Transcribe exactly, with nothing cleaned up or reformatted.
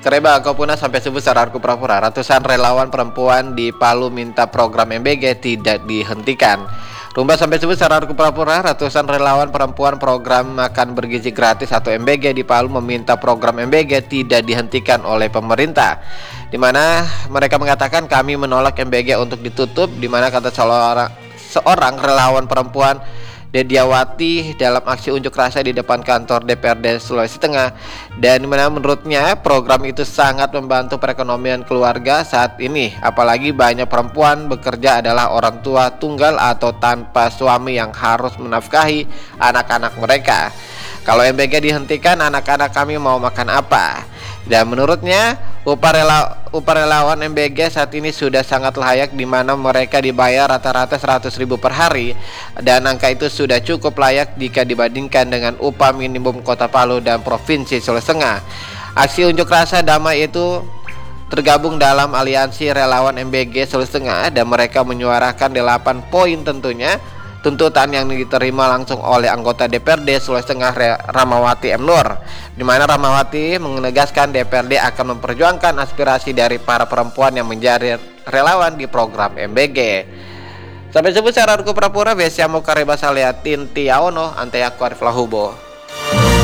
Kereba Kopuna sampai subuh sararku pura-pura. Ratusan relawan perempuan di Palu minta program M B G tidak dihentikan. Rumba sampai subuh sararku pura-pura. Ratusan relawan perempuan program makan bergizi gratis atau M B G di Palu meminta program M B G tidak dihentikan oleh pemerintah. Di mana mereka mengatakan kami menolak M B G untuk ditutup. Di mana kata seorang seorang relawan perempuan Dediawati dalam aksi unjuk rasa di depan kantor D P R D Sulawesi Tengah, dan dimana menurutnya program itu sangat membantu perekonomian keluarga saat ini, apalagi banyak perempuan bekerja adalah orang tua tunggal atau tanpa suami yang harus menafkahi anak-anak mereka. Kalau M B G dihentikan, anak-anak kami mau makan apa? Dan menurutnya upah rela upah relawan M B G saat ini sudah sangat layak, di mana mereka dibayar rata-rata seratus ribu per hari, dan angka itu sudah cukup layak jika dibandingkan dengan upah minimum Kota Palu dan Provinsi Sulawesi Tengah. Aksi unjuk rasa damai itu tergabung dalam aliansi relawan M B G Sulawesi Tengah, dan mereka menyuarakan delapan poin tentunya tuntutan yang diterima langsung oleh anggota D P R D Sulawesi Tengah Rahmawati M. Nur, di mana Rahmawati menegaskan D P R D akan memperjuangkan aspirasi dari para perempuan yang menjadi relawan di program M B G. Sampai jumpa secara pura-pura Besiamu Kareba Saliatin Tiaono Anteyaku Arif Lahubo.